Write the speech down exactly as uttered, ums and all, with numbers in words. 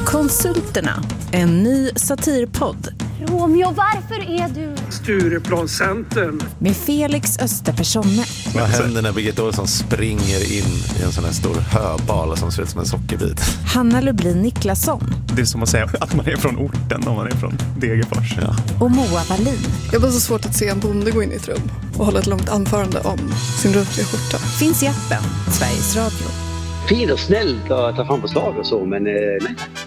Konsulterna, en ny satirpodd. Romeo, varför är du... Stureplanscentern. Med Felix Österpersonne. Vad händer när Birgitta Olsson springer in i en sån här stor höbal som ser ut som en sockerbit? Hanna Lublin Niklasson. Det är som att säga att man är från orten om man är från Degerfors. Ja. Och Moa Wallin. Jag har så svårt att se en bonde gå in i ett rum och hålla ett långt anförande om sin rutiga skjorta. Finns i appen Sveriges Radio. Fin och snällt att ta fram förslag och så, men... Eh,